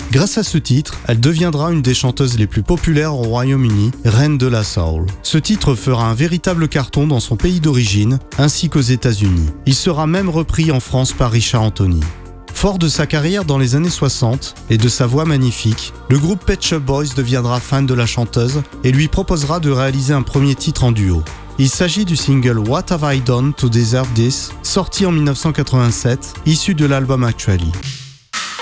Grâce à ce titre, elle deviendra une des chanteuses les plus populaires au Royaume-Uni, reine de la soul. Ce titre fera un véritable carton dans son pays d'origine, ainsi qu'aux États-Unis. Il sera même repris en France par Richard Anthony. Fort de sa carrière dans les années 60 et de sa voix magnifique, le groupe Pet Shop Boys deviendra fan de la chanteuse et lui proposera de réaliser un premier titre en duo. Il s'agit du single What Have I Done to Deserve This, sorti en 1987, issu de l'album Actually.